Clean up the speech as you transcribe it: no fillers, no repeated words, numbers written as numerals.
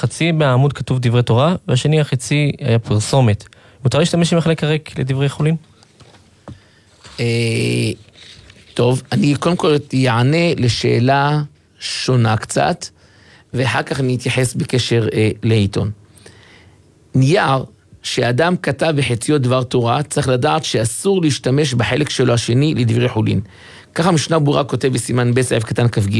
חצי מהעמוד כתוב דברי תורה, והשני החצי היה פרסומת. מותר להשתמש עם החלק הריק לדברי חולין? טוב, אני קודם כל יענה לשאלה שונה קצת, ואחר כך אני אתייחס בקשר לעיתון. נייר שאדם כתב בחציו דבר תורה, צריך לדעת שאסור להשתמש בחלק שלו השני לדברי חולין. ככה משנה ברורה כותב בסימן ב' סעיף קטן כ"ג,